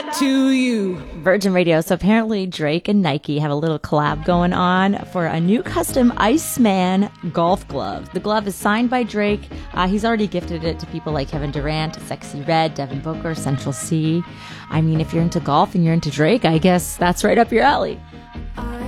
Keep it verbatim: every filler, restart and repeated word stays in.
that to you. Virgin Radio. So apparently Drake and Nike have a little collab going on for a new custom Iceman golf glove. The glove is signed by Drake. Uh, he's already gifted it to people like Kevin Durant, Sexy Red, Devin Booker, Central C. I mean, if you're into golf and you're into Drake, I guess that's right up your alley. I